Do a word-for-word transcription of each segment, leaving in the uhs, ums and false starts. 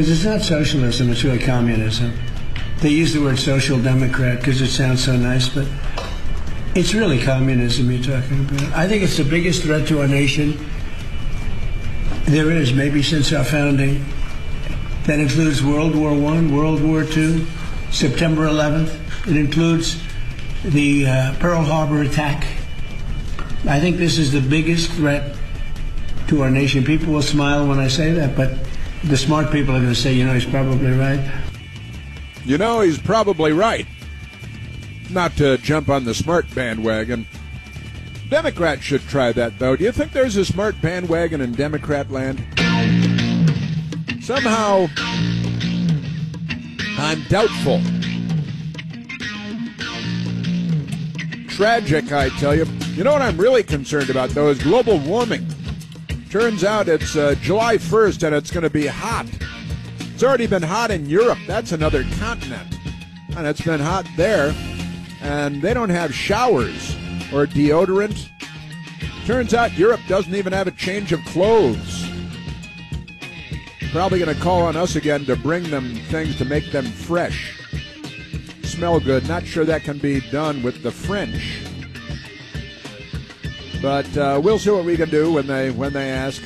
It's not socialism, it's really communism. They use the word social democrat because it sounds so nice, but it's really communism you're talking about. I think it's the biggest threat to our nation there is, maybe since our founding. That includes World War One, World War Two, September eleventh. It includes the uh, Pearl Harbor attack. I think this is the biggest threat to our nation. People will smile when I say that, but the smart people are going to say, you know, he's probably right. You know, he's probably right. Not to jump on the smart bandwagon. Democrats should try that, though. Do you think there's a smart bandwagon in Democrat land? Somehow, I'm doubtful. Tragic, I tell you. You know what I'm really concerned about, though, is global warming. Turns out it's uh, July first, and it's going to be hot. It's already been hot in Europe. That's another continent. And it's been hot there. And they don't have showers or deodorant. Turns out Europe doesn't even have a change of clothes. Probably going to call on us again to bring them things to make them fresh. Smell good. Not sure that can be done with the French. But uh, we'll see what we can do when they when they ask.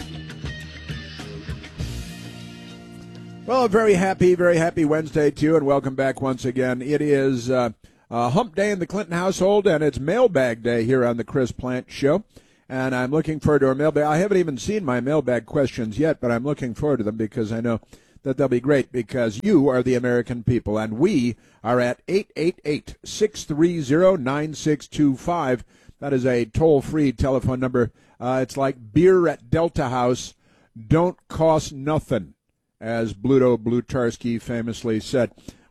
Well, a very happy, very happy Wednesday to you, and welcome back once again. It is uh, uh, hump day in the Clinton household, and it's mailbag day here on the Chris Plant Show. And I'm looking forward to our mailbag. I haven't even seen my mailbag questions yet, but I'm looking forward to them because I know that they'll be great because you are the American people, and we are at eight eight eight, six three zero, nine six two five. That is a toll-free telephone number. Uh, it's like beer at Delta House. Don't cost nothing, as Bluto Blutarski famously said,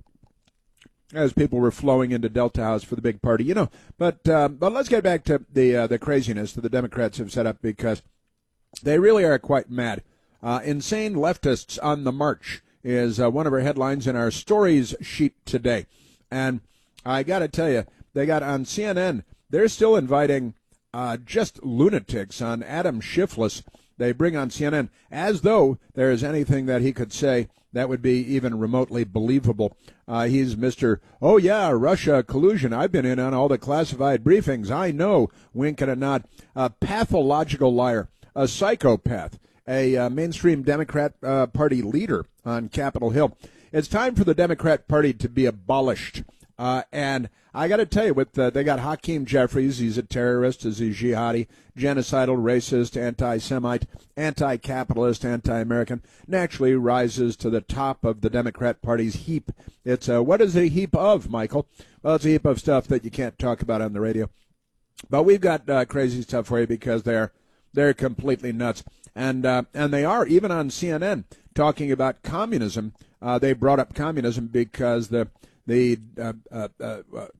as people were flowing into Delta House for the big party. You know, but uh, but let's get back to the uh, the craziness that the Democrats have set up because they really are quite mad. Uh, insane leftists on the march is uh, one of our headlines in our stories sheet today. And I got to tell you, they got on C N N, they're still inviting uh, just lunatics on Adam Schiff. They bring on C N N as though there is anything that he could say that would be even remotely believable. Uh, he's Mister Oh, yeah, Russia collusion. I've been in on all the classified briefings. I know, wink and a nod. A pathological liar, a psychopath, a uh, mainstream Democrat uh, Party leader on Capitol Hill. It's time for the Democrat Party to be abolished. Uh, and I got to tell you, with uh, they got Hakeem Jeffries. He's a terrorist, he's a jihadi, genocidal, racist, anti-Semite, anti-capitalist, anti-American. Naturally rises to the top of the Democrat Party's heap. It's uh, what is a heap of, Michael? Well, it's a heap of stuff that you can't talk about on the radio. But we've got uh, crazy stuff for you because they're they're completely nuts, and uh, and they are even on C N N talking about communism. Uh, they brought up communism because the the uh, uh, uh,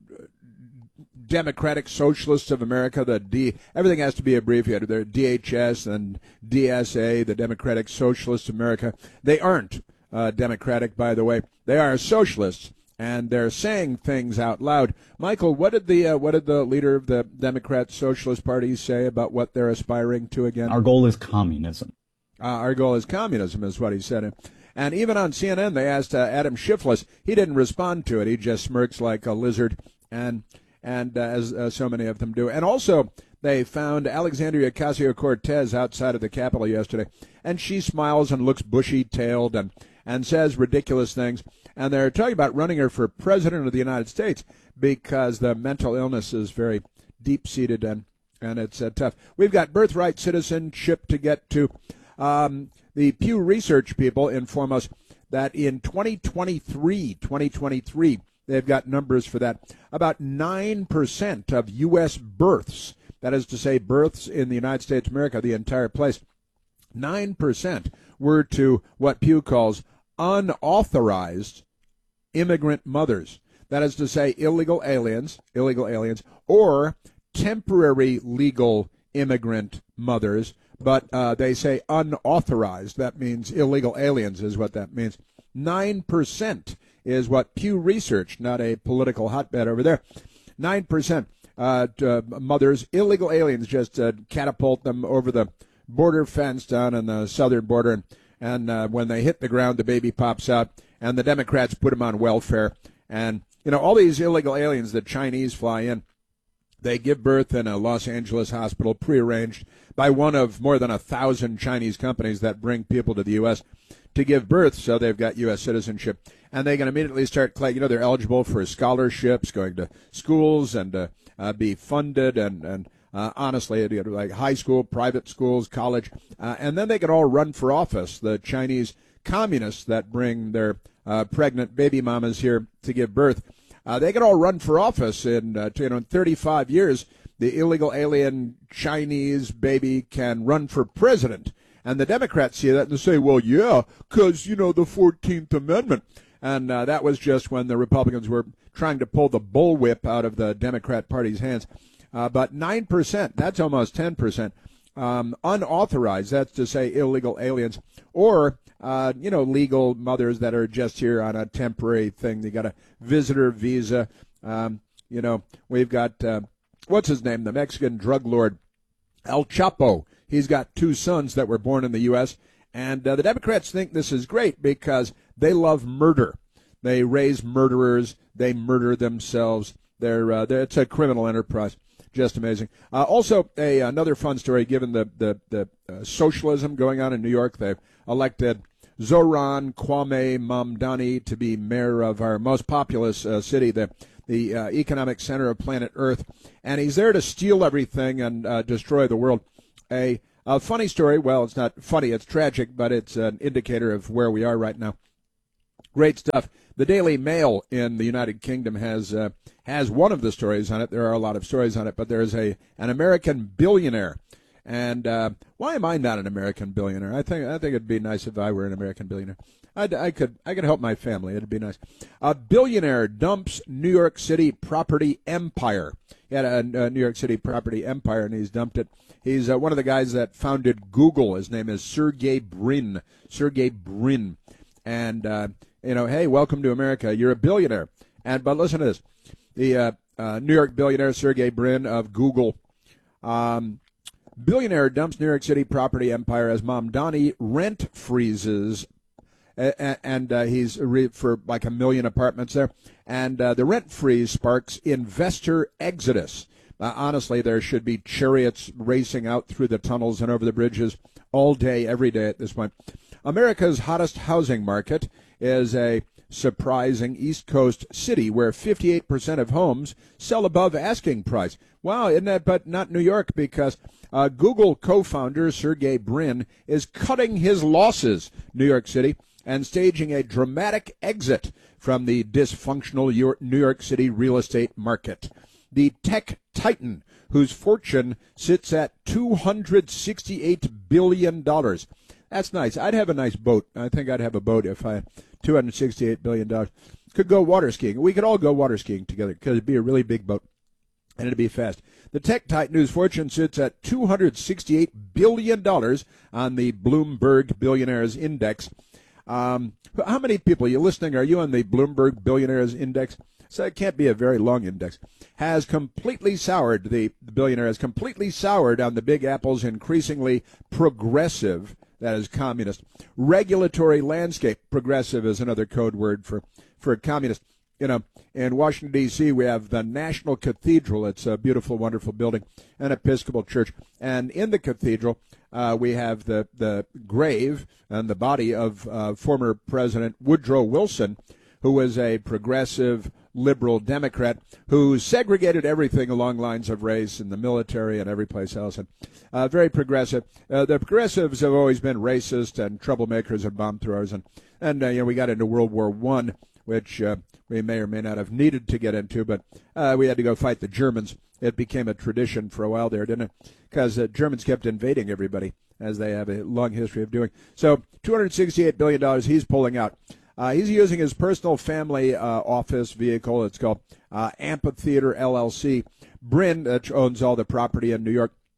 Democratic Socialists of America, the D, everything has to be abbreviated. They're D H S and D S A, the Democratic Socialists of America. They aren't uh, democratic, by the way. They are socialists, and they're saying things out loud. Michael, what did the uh, what did the leader of the Democrat Socialist Party say about what they're aspiring to again? Our goal is communism. Uh, our goal is communism, is what he said. And even on C N N, they asked uh, Adam Schiff. He didn't respond to it. He just smirks like a lizard, and and uh, as uh, so many of them do. And also, they found Alexandria Ocasio-Cortez outside of the Capitol yesterday, and she smiles and looks bushy-tailed and, and says ridiculous things. And they're talking about running her for president of the United States because the mental illness is very deep-seated and, and it's uh, tough. We've got birthright citizenship to get to. Um, the Pew Research people inform us that in twenty twenty-three, twenty twenty-three, they've got numbers for that. About nine percent of U S births, that is to say births in the United States of America, the entire place, nine percent were to what Pew calls unauthorized immigrant mothers. That is to say illegal aliens, illegal aliens, or temporary legal immigrant mothers, but uh, they say unauthorized. That means illegal aliens is what that means. nine percent is what Pew Research, not a political hotbed over there, nine percent uh, to, uh, mothers, illegal aliens, just uh, catapult them over the border fence down on the southern border and, and uh, when they hit the ground, the baby pops out, and the Democrats put them on welfare. And, you know, all these illegal aliens that Chinese fly in, they give birth in a Los Angeles hospital, prearranged by one of more than a thousand Chinese companies that bring people to the U S to give birth, so they've got U S citizenship. And they can immediately start, you know, they're eligible for scholarships, going to schools, and uh, uh, be funded, and, and uh, honestly, like high school, private schools, college. Uh, and then they can all run for office, the Chinese communists that bring their uh, pregnant baby mamas here to give birth. Uh, they can all run for office in, uh, you know, in thirty-five years. The illegal alien Chinese baby can run for president. And the Democrats see that and they say, well, yeah, because, you know, the fourteenth Amendment. And uh, that was just when the Republicans were trying to pull the bullwhip out of the Democrat Party's hands. Uh, but nine percent, that's almost ten percent, um, unauthorized, that's to say illegal aliens, or, uh, you know, legal mothers that are just here on a temporary thing. They got a visitor visa. Um, you know, we've got, uh, what's his name, the Mexican drug lord, El Chapo. He's got two sons that were born in the U S, and uh, the Democrats think this is great because they love murder. They raise murderers. They murder themselves. They're, uh, they're it's a criminal enterprise. Just amazing. Uh, also, a another fun story, given the, the, the uh, socialism going on in New York. They've elected Zoran Kwame Mamdani to be mayor of our most populous uh, city, the, the uh, economic center of planet Earth. And he's there to steal everything and uh, destroy the world. A, a funny story. Well, it's not funny. It's tragic, but it's an indicator of where we are right now. Great stuff. The Daily Mail in the United Kingdom has uh, has one of the stories on it. There are a lot of stories on it, but there's a an American billionaire. And uh, why am I not an American billionaire? I think I think it'd be nice if I were an American billionaire. I'd, I could I could help my family. It'd be nice. A billionaire dumps New York City property empire. He had a, a New York City property empire, and he's dumped it. He's uh, one of the guys that founded Google. His name is Sergey Brin. Sergey Brin. And, uh, you know, hey, welcome to America. You're a billionaire. And But listen to this. The uh, uh, New York billionaire Sergey Brin of Google, um, billionaire dumps New York City property empire as Mamdani rent freezes. And, and uh, he's re- for like a million apartments there. And uh, the rent freeze sparks investor exodus. Uh, honestly, there should be chariots racing out through the tunnels and over the bridges all day, every day at this point. America's hottest housing market is a surprising East Coast city where fifty-eight percent of homes sell above asking price. Wow, isn't that? But not New York, because uh, Google co-founder Sergey Brin is cutting his losses, New York City, and staging a dramatic exit from the dysfunctional New York City real estate market. The tech titan, whose fortune sits at two hundred sixty-eight billion dollars. That's nice. I'd have a nice boat. I think I'd have a boat if I had two hundred sixty-eight billion dollars. Could go water skiing. We could all go water skiing together because it'd be a really big boat, and it'd be fast. The tech titan, whose fortune sits at two hundred sixty-eight billion dollars on the Bloomberg Billionaires Index. Um, how many people are you listening? Are you on the Bloomberg Billionaires Index? So it can't be a very long index. Has completely soured, the, the billionaire has completely soured on the Big Apple's increasingly progressive, that is communist, regulatory landscape. Progressive is another code word for, for communist. You know, in Washington, D C, we have the National Cathedral. It's a beautiful, wonderful building, an Episcopal church. And in the cathedral, uh, we have the, the grave and the body of uh, former President Woodrow Wilson, who was a progressive liberal Democrat who segregated everything along lines of race in the military and every place else. And uh, very progressive. Uh, the progressives have always been racist and troublemakers and bomb throwers. And, and uh, you know, we got into World War One, which uh, we may or may not have needed to get into, but uh, we had to go fight the Germans. It became a tradition for a while there, didn't it? Because uh, Germans kept invading everybody, as they have a long history of doing. So two hundred sixty-eight billion dollars he's pulling out. Uh, he's using his personal family uh, office vehicle. It's called uh, Amphitheater L L C. Brin, that owns all the property in New York,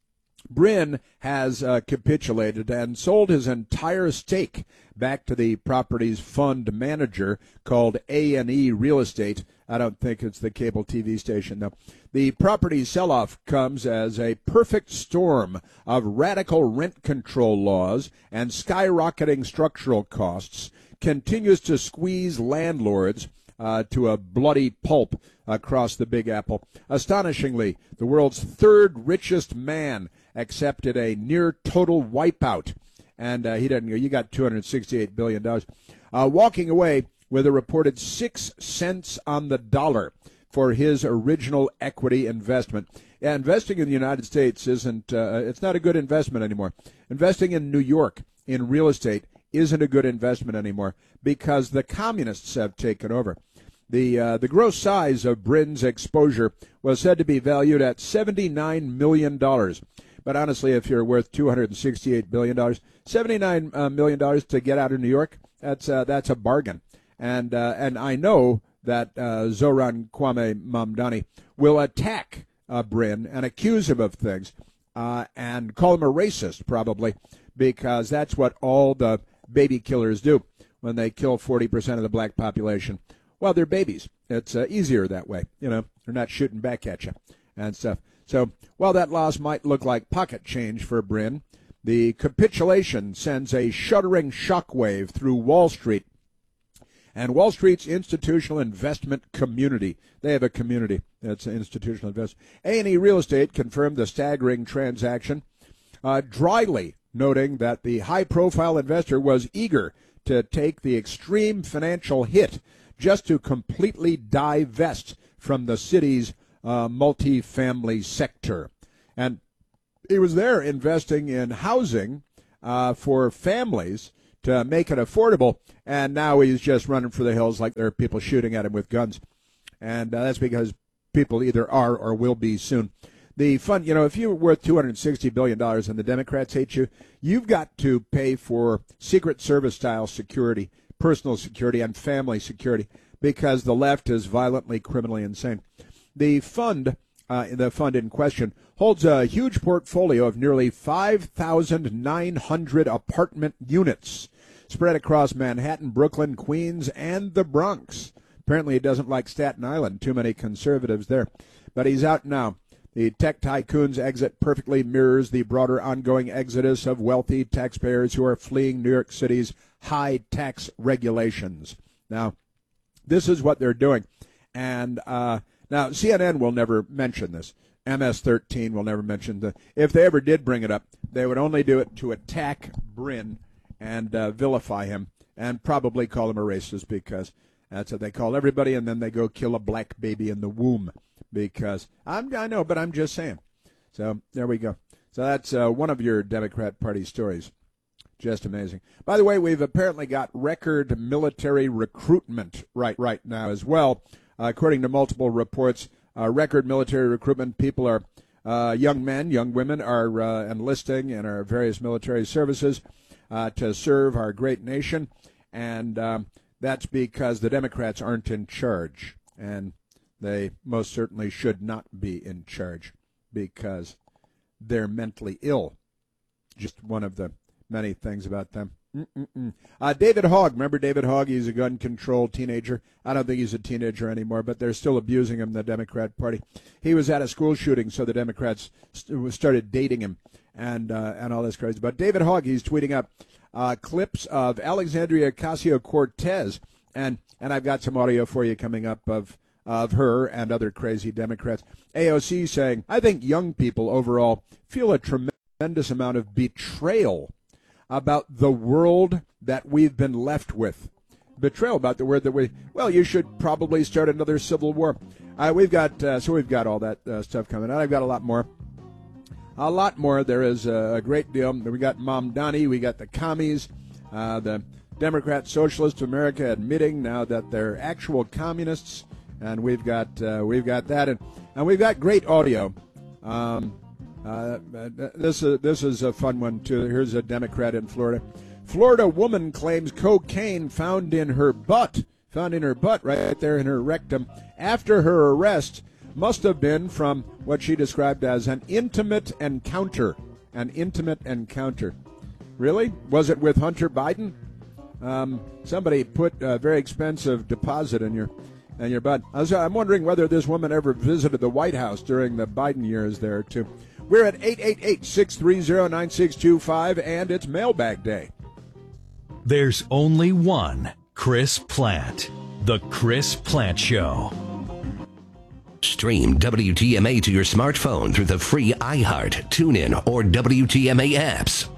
Brin has uh, capitulated and sold his entire stake back to the property's fund manager called A and E Real Estate. I don't think it's the cable T V station, though. The property sell-off comes as a perfect storm of radical rent control laws and skyrocketing structural costs continues to squeeze landlords uh, to a bloody pulp across the Big Apple. Astonishingly, the world's third richest man accepted a near total wipeout, and uh, he doesn't go. You got two hundred sixty-eight billion dollars, uh, walking away with a reported six cents on the dollar for his original equity investment. Yeah, investing in the United States isn't, uh, it's not a good investment anymore. Investing in New York in real estate isn't a good investment anymore because the communists have taken over. The uh, the gross size of Brin's exposure was said to be valued at seventy-nine million dollars. But honestly, if you're worth two hundred sixty-eight billion dollars, seventy-nine million dollars to get out of New York, that's, uh, that's a bargain. And uh, and I know that uh, Zoran Kwame Mamdani will attack uh, Brin and accuse him of things uh, and call him a racist, probably, because that's what all the baby killers do when they kill forty percent of the black population. Well, they're babies. It's uh, easier that way. You know, they're not shooting back at you and stuff. So while that loss might look like pocket change for Brin, the capitulation sends a shuddering shockwave through Wall Street. And Wall Street's institutional investment community, they have a community that's an institutional investment. A and E Real Estate confirmed the staggering transaction, uh, dryly noting that the high-profile investor was eager to take the extreme financial hit just to completely divest from the city's uh, multifamily sector. And he was there investing in housing uh, for families to make it affordable, and now he's just running for the hills like there are people shooting at him with guns. And uh, that's because people either are or will be soon. The fund, you know, if you're worth two hundred sixty billion dollars and the Democrats hate you, you've got to pay for Secret Service-style security, personal security, and family security because the left is violently, criminally insane. The fund, uh, the fund in question, holds a huge portfolio of nearly five thousand nine hundred apartment units spread across Manhattan, Brooklyn, Queens, and the Bronx. Apparently he doesn't like Staten Island, too many conservatives there. But he's out now. The tech tycoon's exit perfectly mirrors the broader ongoing exodus of wealthy taxpayers who are fleeing New York City's high tax regulations. Now, this is what they're doing. And uh, now C N N will never mention this. M S thirteen will never mention the. If they ever did bring it up, they would only do it to attack Brin and uh, vilify him and probably call him a racist because that's what they call everybody, and then they go kill a black baby in the womb because I'm, I know, but I'm just saying. So there we go. So that's uh, one of your Democrat Party stories. Just amazing. By the way, we've apparently got record military recruitment right right now as well. Uh, according to multiple reports, uh, record military recruitment. People are, uh, young men, young women are uh, enlisting in our various military services uh, to serve our great nation. And um, that's because the Democrats aren't in charge. And they most certainly should not be in charge because they're mentally ill. Just one of the many things about them. Uh, David Hogg, remember David Hogg? He's a gun control teenager. I don't think he's a teenager anymore, but they're still abusing him, the Democrat Party. He was at a school shooting, so the Democrats st- started dating him and uh, and all this crazy. But David Hogg, he's tweeting up uh, clips of Alexandria Ocasio-Cortez, and, and I've got some audio for you coming up of of her and other crazy Democrats. A O C saying, I think young people overall feel a tremendous amount of betrayal about the world that we've been left with. Betrayal about the word that we, well, you should probably start another civil war. Uh, we've got, uh, so we've got all that uh, stuff coming out. I've got a lot more. A lot more. There is a great deal. We got Mamdani, we got the commies, uh, the Democrat Socialist of America admitting now that they're actual communists, and we've got uh, we've got that, and, and we've got great audio. Um, Uh, this is this is a fun one too. Here's a Democrat in Florida. Florida woman claims cocaine found in her butt, found in her butt right there in her rectum after her arrest must have been from what she described as an intimate encounter. an intimate encounter. Really? Was it with Hunter Biden? Um, somebody put a very expensive deposit in your in your butt. I was, I'm wondering whether this woman ever visited the White House during the Biden years there, too. We're at eight eight eight, six three zero, nine six two five, and it's Mailbag Day. There's only one Chris Plant. The Chris Plant Show. Stream W T M A to your smartphone through the free iHeart, TuneIn, or W T M A apps.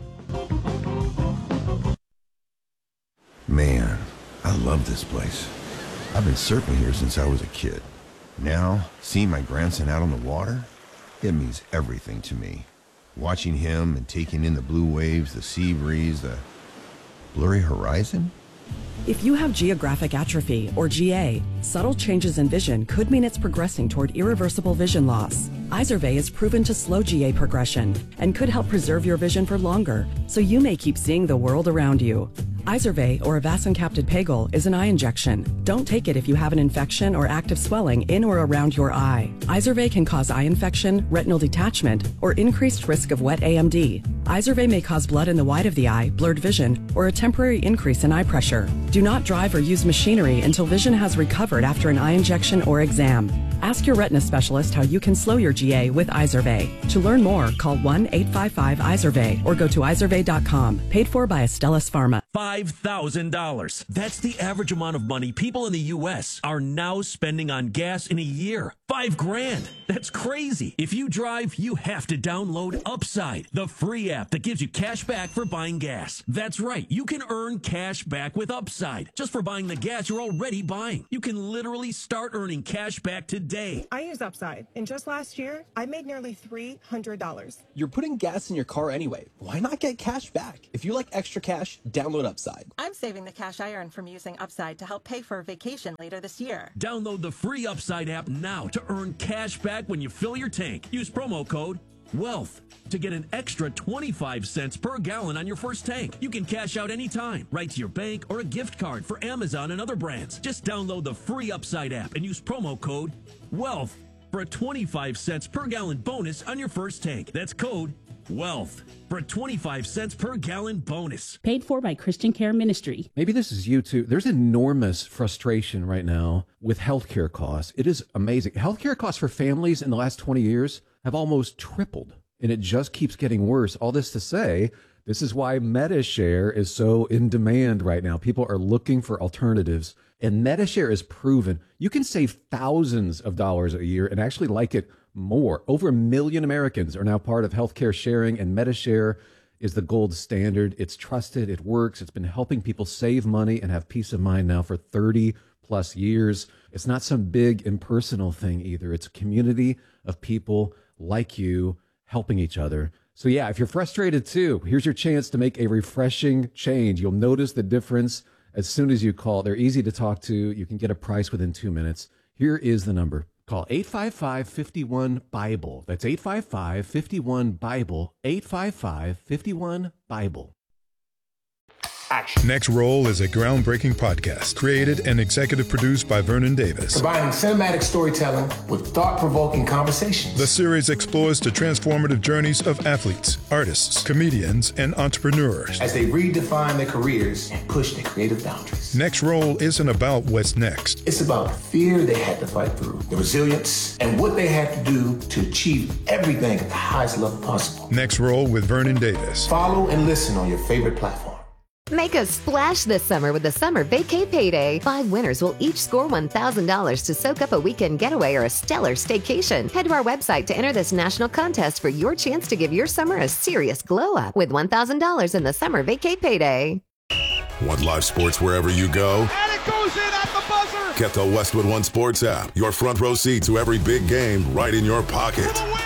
Man, I love this place. I've been surfing here since I was a kid. Now, seeing my grandson out on the water, it means everything to me. Watching him and taking in the blue waves, the sea breeze, the blurry horizon. If you have geographic atrophy, or G A, subtle changes in vision could mean it's progressing toward irreversible vision loss. Izervay is proven to slow G A progression and could help preserve your vision for longer, so you may keep seeing the world around you. Izervay, or avacincaptad pegol, is an eye injection. Don't take it if you have an infection or active swelling in or around your eye. Izervay can cause eye infection, retinal detachment, or increased risk of wet A M D. Izervay may cause blood in the white of the eye, blurred vision, or a temporary increase in eye pressure. Do not drive or use machinery until vision has recovered after an eye injection or exam. Ask your retina specialist how you can slow your G A with Izervay. To learn more, call one eight five five Izervay or go to izervay dot com. Paid for by Astellas Pharma. five thousand dollars. That's the average amount of money people in the U S are now spending on gas in a year. Five grand. That's crazy. If you drive, you have to download Upside, the free app that gives you cash back for buying gas. That's right. You can earn cash back with Upside just for buying the gas you're already buying. You can literally start earning cash back today. I use Upside, and just last year, I made nearly three hundred dollars. You're putting gas in your car anyway. Why not get cash back? If you like extra cash, download Upside. I'm saving the cash I earn from using Upside to help pay for a vacation later this year. Download the free Upside app now to earn cash back when you fill your tank. Use promo code WEALTH to get an extra twenty-five cents per gallon on your first tank. You can cash out anytime, right to your bank or a gift card for Amazon and other brands. Just download the free Upside app and use promo code WEALTH for a twenty-five cents per gallon bonus on your first tank. That's code WEALTH for a twenty-five cents per gallon bonus. Paid for by Christian Care Ministry. Maybe this is you too. There's enormous frustration right now with healthcare costs. It is amazing. Healthcare costs for families in the last twenty years have almost tripled, and it just keeps getting worse. All this to say, this is why MediShare is so in demand right now. People are looking for alternatives, and MediShare is proven you can save thousands of dollars a year and actually like it more. Over a million Americans are now part of healthcare sharing, and MediShare is the gold standard. It's trusted. It works. It's been helping people save money and have peace of mind now for thirty plus years. It's not some big impersonal thing either. It's a community of people like you helping each other. So yeah, if you're frustrated too, here's your chance to make a refreshing change. You'll notice the difference as soon as you call. They're easy to talk to. You can get a price within two minutes. Here is the number. Call eight five five, five one, BIBLE. That's eight five five, five one, BIBLE. eight five five, five one, BIBLE. Action. Next Roll is a groundbreaking podcast created and executive produced by Vernon Davis. Combining cinematic storytelling with thought-provoking conversations. The series explores the transformative journeys of athletes, artists, comedians, and entrepreneurs as they redefine their careers and push their creative boundaries. Next Roll isn't about what's next. It's about the fear they had to fight through, the resilience, and what they had to do to achieve everything at the highest level possible. Next Roll with Vernon Davis. Follow and listen on your favorite platform. Make a splash this summer with the Summer Vacay Payday. Five winners will each score one thousand dollars to soak up a weekend getaway or a stellar staycation. Head to our website to enter this national contest for your chance to give your summer a serious glow up with one thousand dollars in the Summer Vacay Payday. Want live sports wherever you go? And it goes in at the buzzer! Get the Westwood One Sports app. Your front row seat to every big game right in your pocket. For the win!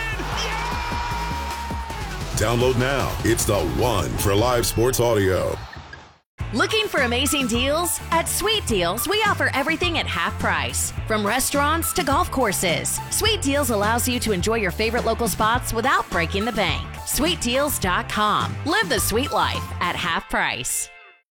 Yeah! Download now. It's the one for live sports audio. Looking for amazing deals? At Sweet Deals, we offer everything at half price. From restaurants to golf courses, Sweet Deals allows you to enjoy your favorite local spots without breaking the bank. sweet deals dot com. Live the sweet life at half price.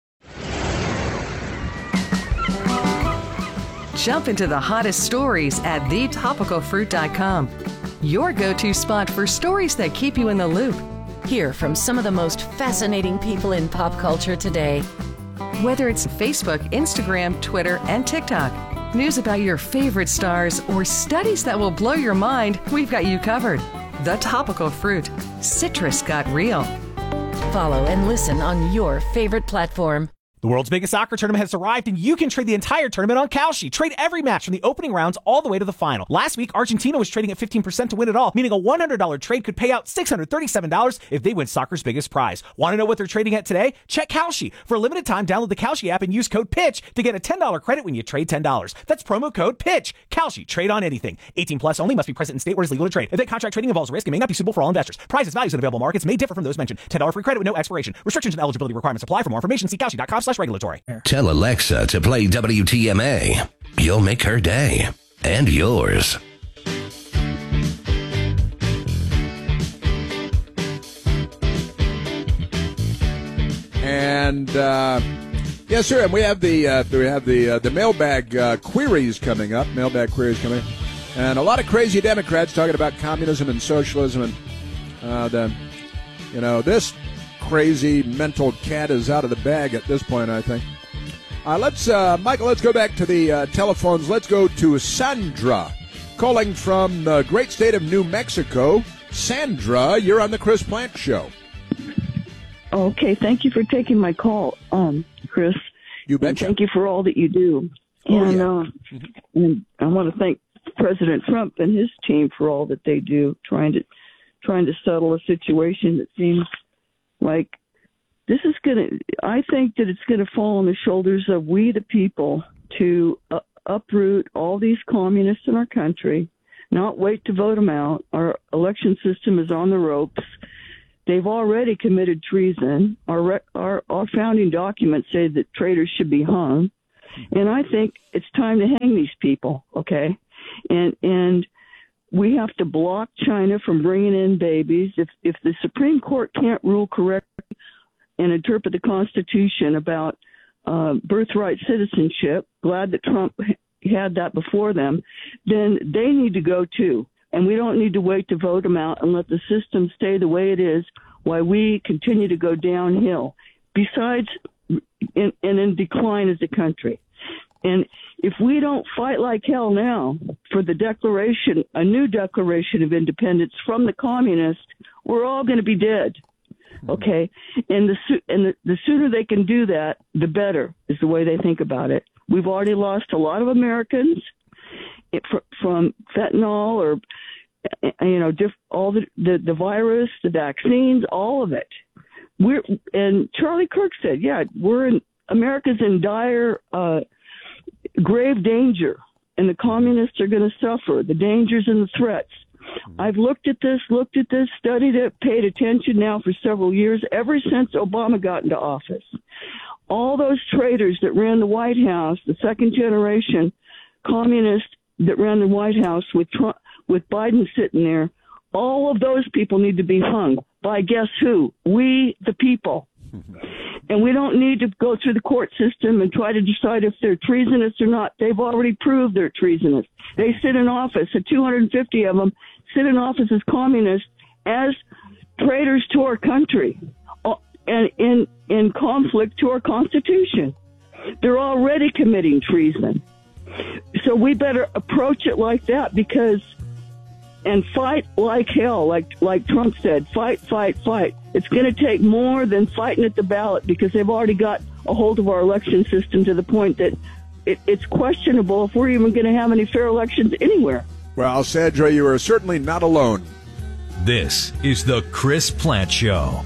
Jump into the hottest stories at the topical fruit dot com. Your go-to spot for stories that keep you in the loop. Hear from some of the most fascinating people in pop culture today. Whether it's Facebook, Instagram, Twitter, and TikTok, news about your favorite stars, or studies that will blow your mind, we've got you covered. The Topical Fruit. Citrus got real. Follow and listen on your favorite platform. The world's biggest soccer tournament has arrived, and you can trade the entire tournament on Kalshi. Trade every match from the opening rounds all the way to the final. Last week, Argentina was trading at fifteen percent to win it all, meaning a one hundred dollars trade could pay out six hundred thirty-seven dollars if they win soccer's biggest prize. Want to know what they're trading at today? Check Kalshi. For a limited time, download the Kalshi app and use code PITCH to get a ten dollars credit when you trade ten dollars. That's promo code PITCH. Kalshi. Trade on anything. eighteen plus only. Must be present in state where it is legal to trade. Event contract trading involves risk and may not be suitable for all investors. Prizes, values, and available markets may differ from those mentioned. ten dollars free credit with no expiration. Restrictions and eligibility requirements apply. For more information, see kalshi dot com slash regulatory. Tell Alexa to play W T M A. You'll make her day. And yours. And uh, yes, sir. And we have the uh, we have the uh, the mailbag uh, queries coming up. Mailbag queries coming up, and a lot of crazy Democrats talking about communism and socialism, and uh, the you know this crazy mental cat is out of the bag at this point, I think. Uh, let's, uh, Michael, let's go back to the uh, telephones. Let's go to Sandra, calling from the great state of New Mexico. Sandra, you're on the Chris Plant Show. Okay, thank you for taking my call, um, Chris. You betcha. And thank you for all that you do. Oh, and, yeah. uh, and I want to thank President Trump and his team for all that they do, trying to trying to settle a situation that seems like this is going to, I think that it's going to fall on the shoulders of we the people to uh, uproot all these communists in our country, not wait to vote them out. Our election system is on the ropes. They've already committed treason. Our, our, our founding documents say that traitors should be hung. And I think it's time to hang these people, okay? And, and we have to block China from bringing in babies. If, if the Supreme Court can't rule correctly and interpret the Constitution about uh, birthright citizenship, glad that Trump had that before them, then they need to go too. And we don't need to wait to vote them out and let the system stay the way it is while we continue to go downhill, besides in, and in decline as a country. And if we don't fight like hell now for the declaration, a new declaration of independence from the communists, we're all going to be dead. Okay, and the and the, the sooner they can do that, the better is the way they think about it. We've already lost a lot of Americans it, from fentanyl or you know diff, all the, the the virus, the vaccines, all of it. We're and Charlie Kirk said, yeah, we're in America's in dire, uh, grave danger, and the communists are going to suffer the dangers and the threats. I've looked at this, looked at this, studied it, paid attention now for several years, ever since Obama got into office. All those traitors that ran the White House, the second generation communists that ran the White House with Trump, with Biden sitting there, all of those people need to be hung by guess who? We, the people. And we don't need to go through the court system and try to decide if they're treasonous or not. They've already proved they're treasonous. They sit in office, and two hundred fifty of them sit in office as communists, as traitors to our country, and in, in conflict to our Constitution. They're already committing treason. So we better approach it like that, because and fight like hell, like like Trump said, fight, fight, fight. It's going to take more than fighting at the ballot, because they've already got a hold of our election system to the point that it, it's questionable if we're even going to have any fair elections anywhere. Well, Sandra, you are certainly not alone. This is the Chris Plant Show.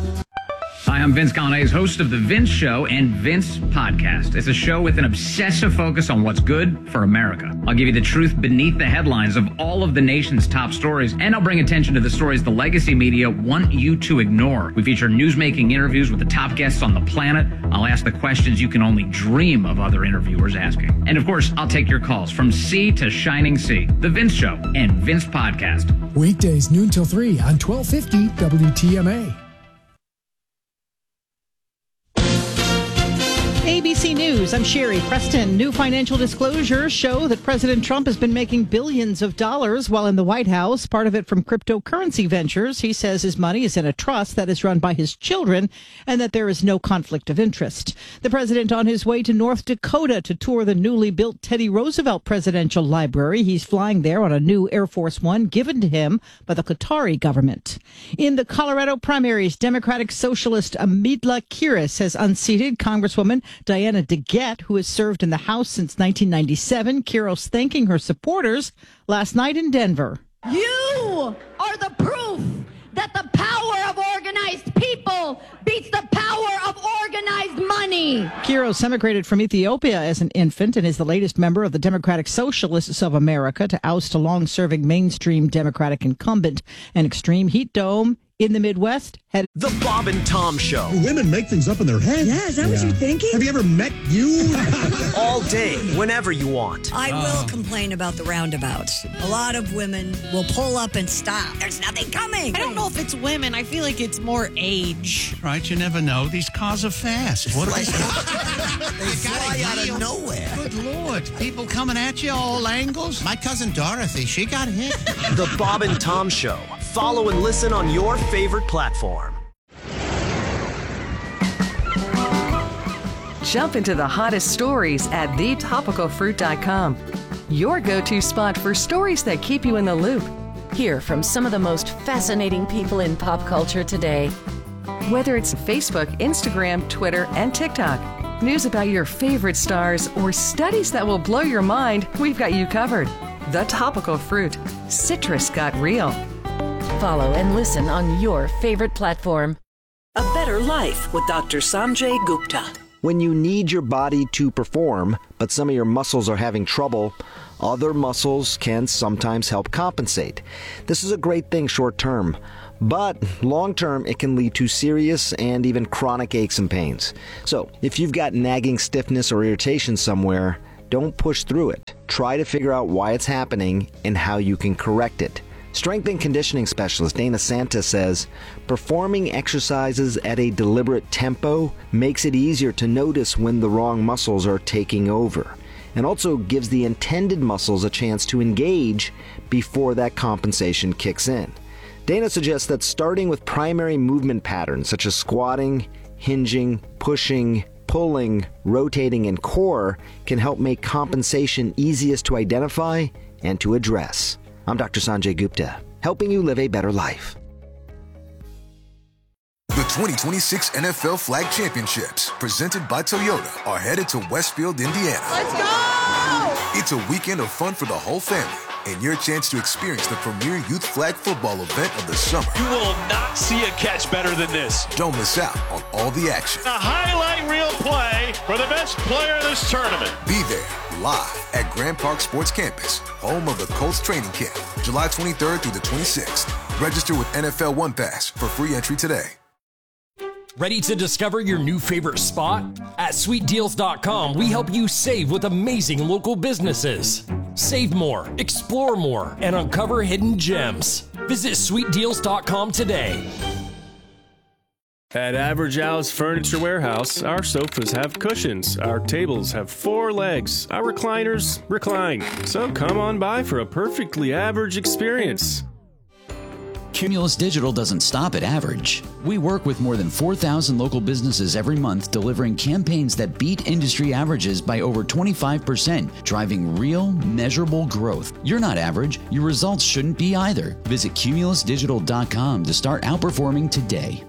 Hi, I'm Vince Gallane's host of The Vince Show and Vince Podcast. It's a show with an obsessive focus on what's good for America. I'll give you the truth beneath the headlines of all of the nation's top stories, and I'll bring attention to the stories the legacy media want you to ignore. We feature newsmaking interviews with the top guests on the planet. I'll ask the questions you can only dream of other interviewers asking. And of course, I'll take your calls from sea to shining sea. The Vince Show and Vince Podcast. Weekdays noon till three on twelve fifty W T M A. A B C News, I'm Sherry Preston. New financial disclosures show that President Trump has been making billions of dollars while in the White House, part of it from cryptocurrency ventures. He says his money is in a trust that is run by his children and that there is no conflict of interest. The president on his way to North Dakota to tour the newly built Teddy Roosevelt Presidential Library. He's flying there on a new Air Force One given to him by the Qatari government. In the Colorado primaries, Democratic Socialist Amidla Kiris has unseated Congresswoman Diana DeGette, who has served in the House since nineteen ninety-seven. Kiros thanking her supporters last night in Denver. You are the proof that the power of organized people beats the power of organized money. Kiros emigrated from Ethiopia as an infant and is the latest member of the Democratic Socialists of America to oust a long-serving mainstream Democratic incumbent. An extreme heat dome in the Midwest had The Bob and Tom Show. Women make things up in their head. Yeah, is that yeah. what you're thinking? Have you ever met you? All day, whenever you want. I will uh. complain about the roundabouts. A lot of women will pull up and stop. There's nothing coming. I don't know if it's women. I feel like it's more age. Right, you never know. These cars are fast. What like, they fly out of nowhere. Good Lord. People coming at you all angles. My cousin Dorothy, she got hit. The Bob and Tom Show. Follow and listen on your favorite platform. Jump into the hottest stories at the topical fruit dot com. Your go-to spot for stories that keep you in the loop. Hear from some of the most fascinating people in pop culture today. Whether it's Facebook, Instagram, Twitter, and TikTok, news about your favorite stars, or studies that will blow your mind, we've got you covered. The Topical Fruit. Citrus got real. Follow and listen on your favorite platform. A Better Life with Doctor Sanjay Gupta. When you need your body to perform, but some of your muscles are having trouble, other muscles can sometimes help compensate. This is a great thing short term, but long term it can lead to serious and even chronic aches and pains. So if you've got nagging stiffness or irritation somewhere, don't push through it. Try to figure out why it's happening and how you can correct it. Strength and conditioning specialist Dana Santa says, performing exercises at a deliberate tempo makes it easier to notice when the wrong muscles are taking over, and also gives the intended muscles a chance to engage before that compensation kicks in. Dana suggests that starting with primary movement patterns such as squatting, hinging, pushing, pulling, rotating, and core can help make compensation easiest to identify and to address. I'm Doctor Sanjay Gupta, helping you live a better life. The twenty twenty-six N F L Flag Championships, presented by Toyota, are headed to Westfield, Indiana. Let's go! It's a weekend of fun for the whole family, and your chance to experience the premier youth flag football event of the summer. You will not see a catch better than this. Don't miss out on all the action. A highlight reel play for the best player of this tournament. Be there live at Grand Park Sports Campus, home of the Colts training camp, July twenty-third through the twenty-sixth. Register with N F L One Pass for free entry today. Ready to discover your new favorite spot? At sweet deals dot com, we help you save with amazing local businesses. Save more, explore more, and uncover hidden gems. Visit sweet deals dot com today. At Average Al's Furniture Warehouse, our sofas have cushions, our tables have four legs, our recliners recline. So come on by for a perfectly average experience. Cumulus Digital doesn't stop at average. We work with more than four thousand local businesses every month, delivering campaigns that beat industry averages by over twenty-five percent, driving real, measurable growth. You're not average. Your results shouldn't be either. Visit cumulus digital dot com to start outperforming today.